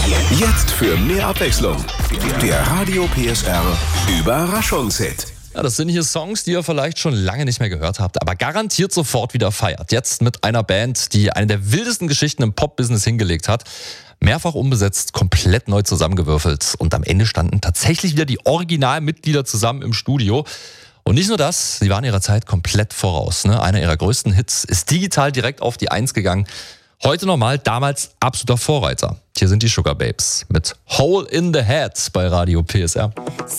Jetzt für mehr Abwechslung. Der Radio PSR Überraschungshit. Ja, das sind hier Songs, die ihr vielleicht schon lange nicht mehr gehört habt, aber garantiert sofort wieder feiert. Jetzt mit einer Band, die eine der wildesten Geschichten im Pop-Business hingelegt hat. Mehrfach umbesetzt, komplett neu zusammengewürfelt. Und am Ende standen tatsächlich wieder die Originalmitglieder zusammen im Studio. Und nicht nur das, sie waren ihrer Zeit komplett voraus. Einer ihrer größten Hits ist digital direkt auf die 1 gegangen. Heute normal, damals absoluter Vorreiter. Hier sind die Sugababes mit Hole in the Head bei Radio PSR.